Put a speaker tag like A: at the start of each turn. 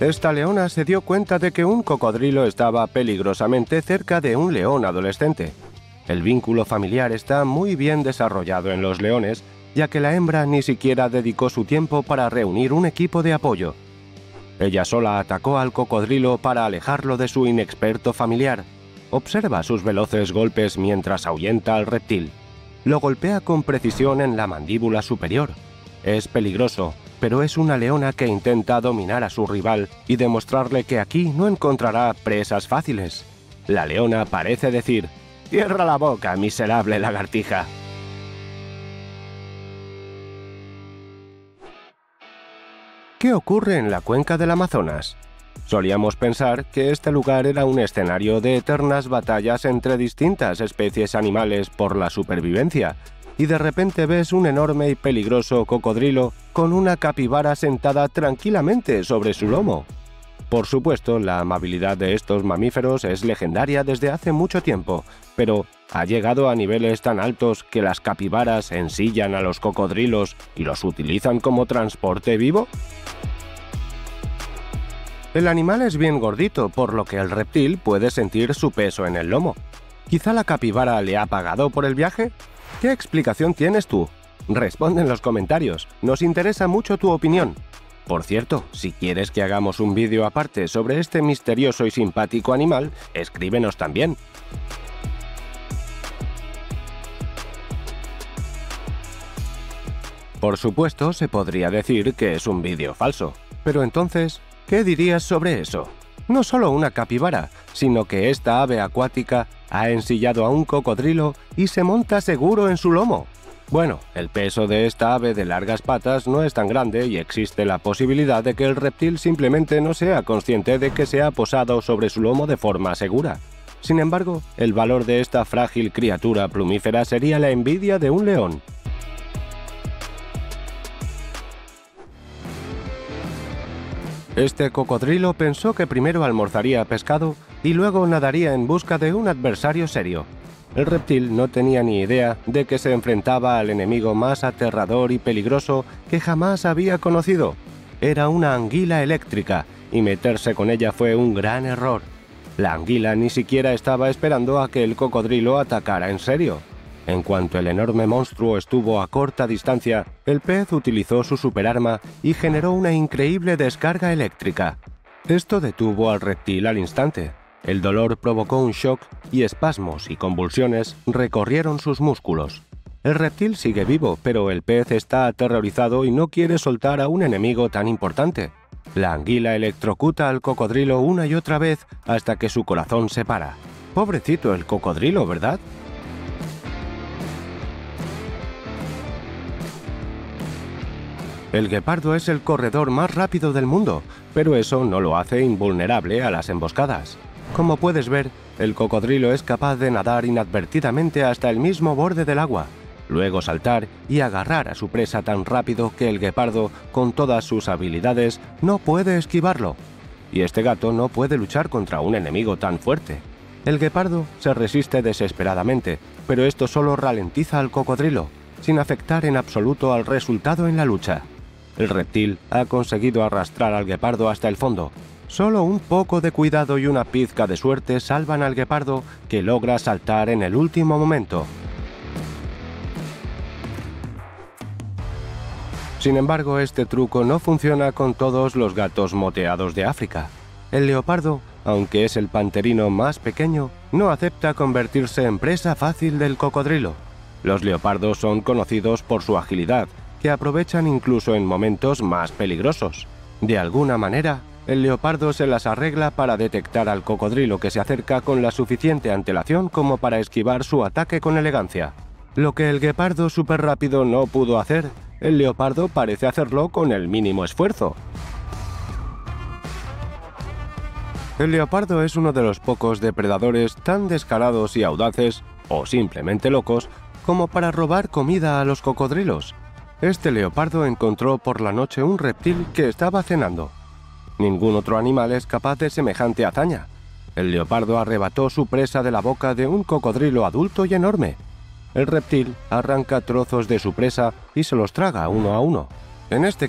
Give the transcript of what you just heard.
A: Esta leona se dio cuenta de que un cocodrilo estaba peligrosamente cerca de un león adolescente. El vínculo familiar está muy bien desarrollado en los leones, ya que la hembra ni siquiera dedicó su tiempo para reunir un equipo de apoyo. Ella sola atacó al cocodrilo para alejarlo de su inexperto familiar. Observa sus veloces golpes mientras ahuyenta al reptil. Lo golpea con precisión en la mandíbula superior. Es peligroso, pero es una leona que intenta dominar a su rival y demostrarle que aquí no encontrará presas fáciles. La leona parece decir: «Cierra la boca, miserable lagartija». ¿Qué ocurre en la cuenca del Amazonas? Solíamos pensar que este lugar era un escenario de eternas batallas entre distintas especies animales por la supervivencia, y de repente ves un enorme y peligroso cocodrilo con una capibara sentada tranquilamente sobre su lomo. Por supuesto, la amabilidad de estos mamíferos es legendaria desde hace mucho tiempo, pero ¿ha llegado a niveles tan altos que las capibaras ensillan a los cocodrilos y los utilizan como transporte vivo? El animal es bien gordito, por lo que el reptil puede sentir su peso en el lomo. ¿Quizá la capibara le ha pagado por el viaje? ¿Qué explicación tienes tú? Responde en los comentarios, nos interesa mucho tu opinión. Por cierto, si quieres que hagamos un vídeo aparte sobre este misterioso y simpático animal, escríbenos también. Por supuesto, se podría decir que es un vídeo falso, pero entonces, ¿qué dirías sobre eso? No solo una capibara, sino que esta ave acuática ha ensillado a un cocodrilo y se monta seguro en su lomo. Bueno, el peso de esta ave de largas patas no es tan grande y existe la posibilidad de que el reptil simplemente no sea consciente de que se ha posado sobre su lomo de forma segura. Sin embargo, el valor de esta frágil criatura plumífera sería la envidia de un león. Este cocodrilo pensó que primero almorzaría pescado y luego nadaría en busca de un adversario serio. El reptil no tenía ni idea de que se enfrentaba al enemigo más aterrador y peligroso que jamás había conocido. Era una anguila eléctrica, y meterse con ella fue un gran error. La anguila ni siquiera estaba esperando a que el cocodrilo atacara en serio. En cuanto el enorme monstruo estuvo a corta distancia, el pez utilizó su superarma y generó una increíble descarga eléctrica. Esto detuvo al reptil al instante. El dolor provocó un shock y espasmos y convulsiones recorrieron sus músculos. El reptil sigue vivo, pero el pez está aterrorizado y no quiere soltar a un enemigo tan importante. La anguila electrocuta al cocodrilo una y otra vez hasta que su corazón se para. Pobrecito el cocodrilo, ¿verdad? El guepardo es el corredor más rápido del mundo, pero eso no lo hace invulnerable a las emboscadas. Como puedes ver, el cocodrilo es capaz de nadar inadvertidamente hasta el mismo borde del agua, luego saltar y agarrar a su presa tan rápido que el guepardo, con todas sus habilidades, no puede esquivarlo. Y este gato no puede luchar contra un enemigo tan fuerte. El guepardo se resiste desesperadamente, pero esto solo ralentiza al cocodrilo, sin afectar en absoluto al resultado en la lucha. El reptil ha conseguido arrastrar al guepardo hasta el fondo. Solo un poco de cuidado y una pizca de suerte salvan al guepardo, que logra saltar en el último momento. Sin embargo, este truco no funciona con todos los gatos moteados de África. El leopardo, aunque es el panterino más pequeño, no acepta convertirse en presa fácil del cocodrilo. Los leopardos son conocidos por su agilidad, que aprovechan incluso en momentos más peligrosos. De alguna manera, el leopardo se las arregla para detectar al cocodrilo que se acerca con la suficiente antelación como para esquivar su ataque con elegancia. Lo que el guepardo súper rápido no pudo hacer, el leopardo parece hacerlo con el mínimo esfuerzo. El leopardo es uno de los pocos depredadores tan descarados y audaces, o simplemente locos, como para robar comida a los cocodrilos. Este leopardo encontró por la noche un reptil que estaba cenando. Ningún otro animal es capaz de semejante hazaña. El leopardo arrebató su presa de la boca de un cocodrilo adulto y enorme. El reptil arranca trozos de su presa y se los traga uno a uno. En este